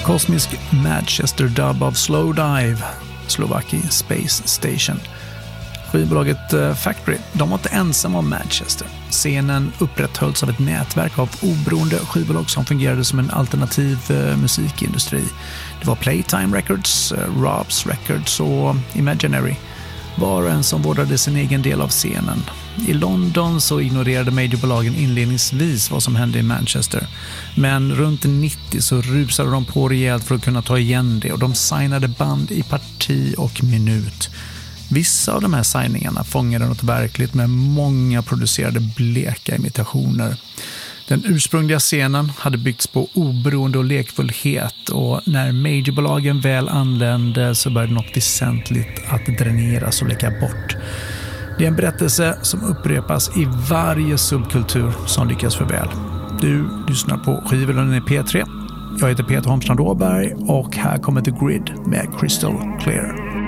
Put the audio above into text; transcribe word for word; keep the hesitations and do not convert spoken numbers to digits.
Kosmisk Manchester dub av Slowdive, Slovaki Space Station. Skivbolaget Factory, de var inte ensamma om Manchester. Scenen upprätthölls av ett nätverk av oberoende skivbolag som fungerade som en alternativ musikindustri. Det var Playtime Records, Rob's Records och Imaginary. Var och en som vårdade sin egen del av scenen. I London så ignorerade majorbolagen inledningsvis vad som hände i Manchester. Men runt nittio så rusade de på rejält för att kunna ta igen det och de signade band i parti och minut. Vissa av de här signingarna fångade något verkligt, med många producerade bleka imitationer. Den ursprungliga scenen hade byggts på oberoende och lekfullhet, och när majorbolagen väl anlände så började något väsentligt att dräneras och läcka bort. Det är en berättelse som upprepas i varje subkultur som lyckas för väl. Du lyssnar på Skivlunden i P tre. Jag heter Peter Holmstrand Åberg och här kommer The Grid med Crystal Clear.